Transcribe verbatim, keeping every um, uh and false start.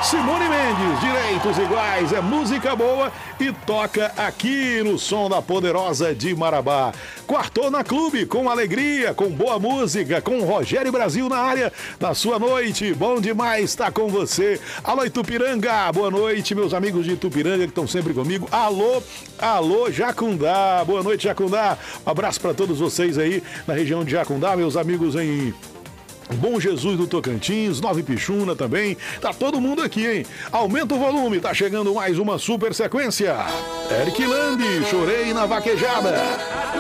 Simone Mendes, direitos iguais, é música boa e toca aqui no som da Poderosa de Marabá. Quartou na Clube, com alegria, com boa música, com Rogério Brasil na área, na sua noite. Bom demais estar com você. Alô, Itupiranga, boa noite, meus amigos de Itupiranga que estão sempre comigo. Alô, alô, Jacundá, boa noite, Jacundá. Um abraço para todos vocês aí na região de Jacundá, meus amigos em Bom Jesus do Tocantins, Nova Ipixuna também. Tá todo mundo aqui, hein? Aumenta o volume, tá chegando mais uma super sequência. Eric Landi, Chorei na Vaquejada.